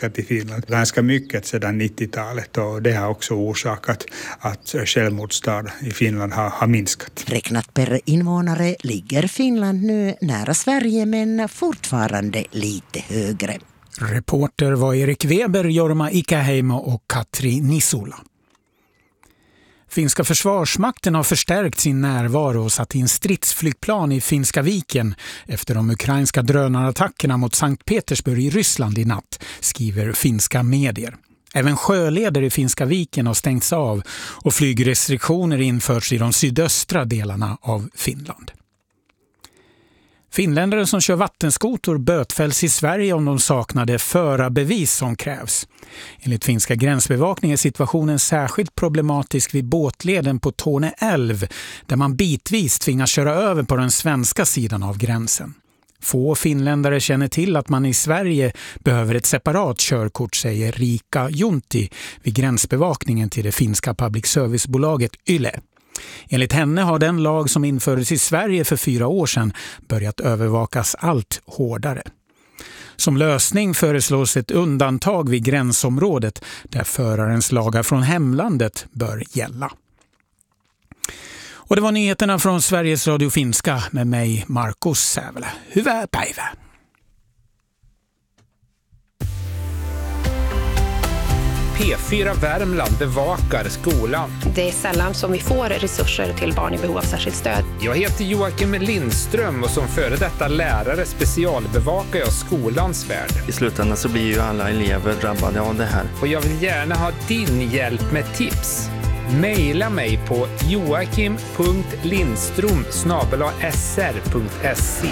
finska till Finland ganska mycket sedan 90-talet, och det har också orsakat att självmordstal i Finland har minskat. Räknat per invånare ligger Finland nu nära Sverige, men fortfarande lite högre. Reporter var Erik Weber, Jorma Ikäheimo och Katri Nisula. Finska försvarsmakten har förstärkt sin närvaro och satt in stridsflygplan i Finska viken efter de ukrainska drönarattackerna mot Sankt Petersburg i Ryssland i natt, skriver finska medier. Även sjöleder i Finska viken har stängts av och flygrestriktioner införts i de sydöstra delarna av Finland. Finländare som kör vattenskotor bötfälls i Sverige om de saknade förarbevis som krävs. Enligt finska gränsbevakning är situationen särskilt problematisk vid båtleden på Torne älv, där man bitvis tvingas köra över på den svenska sidan av gränsen. Få finländare känner till att man i Sverige behöver ett separat körkort, säger Rika Junti vid gränsbevakningen till det finska public servicebolaget Yle. Enligt henne har den lag som infördes i Sverige för 4 år sedan börjat övervakas allt hårdare. Som lösning föreslås ett undantag vid gränsområdet där förarens lagar från hemlandet bör gälla. Och det var nyheterna från Sveriges Radio Finska med mig, Markus Sävele. Hyvää päivää! P4 Värmland bevakar skolan. Det är sällan som vi får resurser till barn i behov av särskilt stöd. Jag heter Joakim Lindström och som före detta lärare specialbevakar jag skolans värld. I slutändan så blir ju alla elever drabbade av det här. Och jag vill gärna ha din hjälp med tips. Maila mig på joakim.lindstrom@sr.se.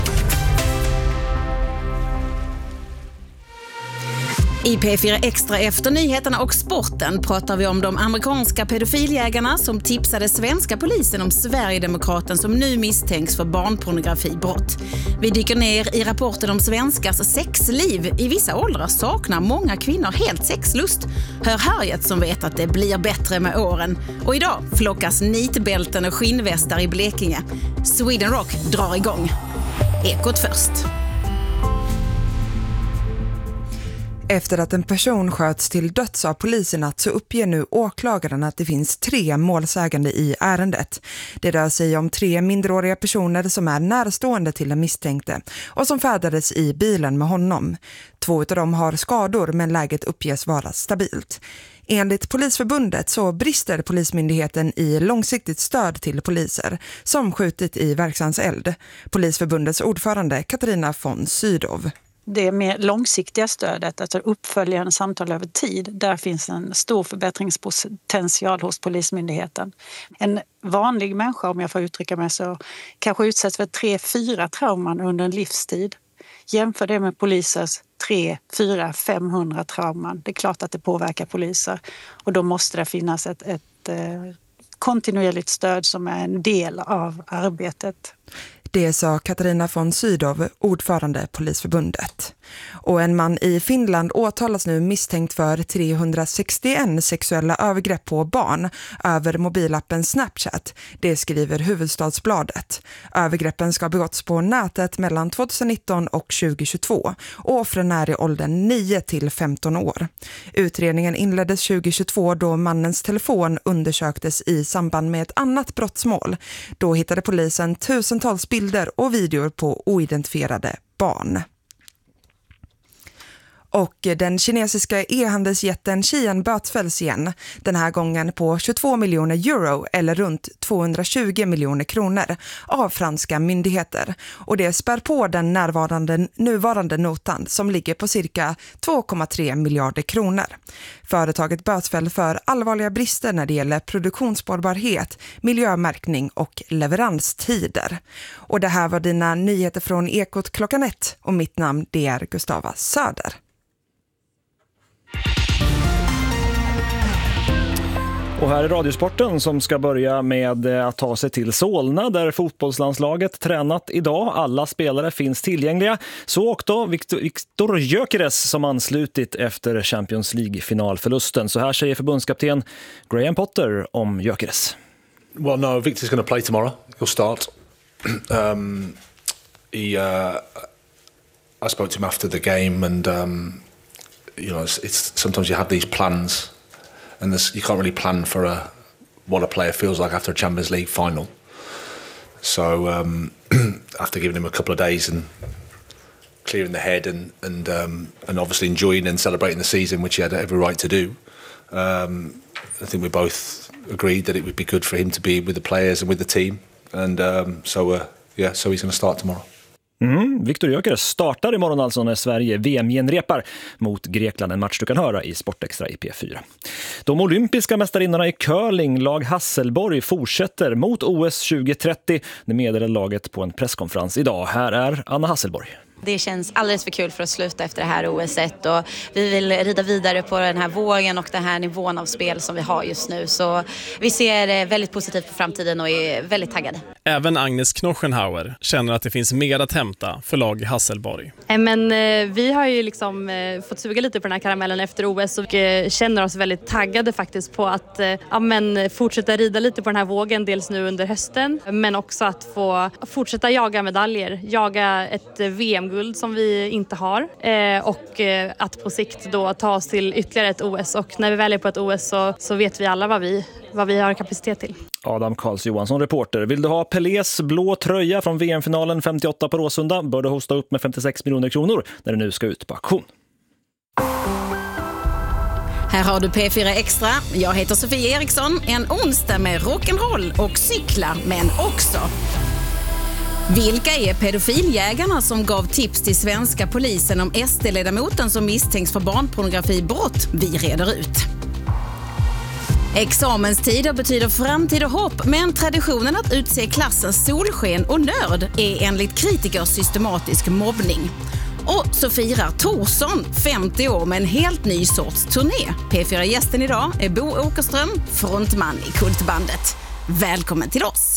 I P4 Extra efter nyheterna och sporten pratar vi om de amerikanska pedofiljägarna som tipsade svenska polisen om Sverigedemokraten som nu misstänks för barnpornografibrott. Vi dyker ner i rapporten om svenskars sexliv. I vissa åldrar saknar många kvinnor helt sexlust. Hör Harriet som vet att det blir bättre med åren. Och idag flockas nitbälten och skinnvästar i Blekinge. Sweden Rock drar igång. Ekot först. Efter att en person sköts till döds av polisen så uppger nu åklagaren att det finns 3 målsägande i ärendet. Det rör sig om 3 minderåriga personer som är närstående till den misstänkte och som färdades i bilen med honom. 2 av dem har skador men läget uppges vara stabilt. Enligt Polisförbundet så brister Polismyndigheten i långsiktigt stöd till poliser som skjutit i verksamhetseld. Polisförbundets ordförande Katarina von Sydow. Det mer långsiktiga stödet, alltså uppföljande samtal över tid, där finns en stor förbättringspotential hos Polismyndigheten. En vanlig människa, om jag får uttrycka mig så, kanske utsätts för 3-4 trauman under en livstid. Jämför det med polisers 300-500 trauman. Det är klart att det påverkar poliser och då måste det finnas ett kontinuerligt stöd som är en del av arbetet. Det sa Katarina von Sydow, ordförande Polisförbundet. Och en man i Finland åtalas nu misstänkt för 361 sexuella övergrepp på barn över mobilappen Snapchat. Det skriver Huvudstadsbladet. Övergreppen ska ha begåtts på nätet mellan 2019 och 2022 och offren är i åldern 9 till 15 år. Utredningen inleddes 2022 då mannens telefon undersöktes i samband med ett annat brottsmål. Då hittade polisen tusentals bilder och videor på oidentifierade barn. Och den kinesiska e-handelsjätten Shein bötfälls igen, den här gången på 22 miljoner euro eller runt 220 miljoner kronor av franska myndigheter. Och det spär på den nuvarande notan som ligger på cirka 2,3 miljarder kronor. Företaget bötfäll för allvarliga brister när det gäller produktionsspårbarhet, miljömärkning och leveranstider. Och det här var dina nyheter från Ekot klockan 1 och mitt namn det är Gustava Söder. Och här är Radiosporten som ska börja med att ta sig till Solna där fotbollslandslaget tränat idag. Alla spelare finns tillgängliga. Så också Viktor Gyökeres som anslutit efter Champions League-finalförlusten. Så här säger förbundskapten Graham Potter om Gyökeres. Well, no, Victor's going to play tomorrow. He'll start. I spoke to him after the game and it's sometimes you have these plans, and you can't really plan for what a player feels like after a Champions League final. So after giving him a couple of days and clearing the head and obviously enjoying and celebrating the season, which he had every right to do, I think we both agreed that it would be good for him to be with the players and with the team, and so he's going to start tomorrow. Viktor Gyökeres startar imorgon alltså när Sverige VM-genrepar mot Grekland, en match du kan höra i Sportextra i P4. De olympiska mästarinnorna i curling, lag Hasselborg, fortsätter mot OS 2030. Det meddelade laget på en presskonferens idag. Här är Anna Hasselborg. Det känns alldeles för kul för att sluta efter det här OS-et och vi vill rida vidare på den här vågen och den här nivån av spel som vi har just nu. Så vi ser väldigt positivt på framtiden och är väldigt taggade. Även Agnes Knochenhauer känner att det finns mer att hämta för lag Hasselborg. Men vi har ju liksom fått suga lite på den här karamellen efter OS och känner oss väldigt taggade faktiskt på att fortsätta rida lite på den här vågen, dels nu under hösten, men också att få fortsätta jaga medaljer, jaga ett VM-guld som vi inte har och att på sikt då ta oss till ytterligare ett OS, och när vi väl är på ett OS så vet vi alla vad vi har kapacitet till. Adam Karls Johansson, reporter. Vill du ha Pelés blå tröja från VM-finalen 58 på Råsunda bör du hosta upp med 56 miljoner kronor när det nu ska ut på auktion. Här har du P4 Extra. Jag heter Sofie Eriksson. En onsdag med rock'n'roll och cyklar, men också... Vilka är pedofiljägarna som gav tips till svenska polisen om SD-ledamoten som misstänks för barnpornografibrott? Vi reder ut. Examenstider betyder framtid och hopp, men traditionen att utse klassens solsken och nörd är enligt kritiker systematisk mobbning. Och så firar Torsson 50 år med en helt ny sorts turné. P4-gästen idag är Bo Åkerström, frontman i Kultbandet. Välkommen till oss!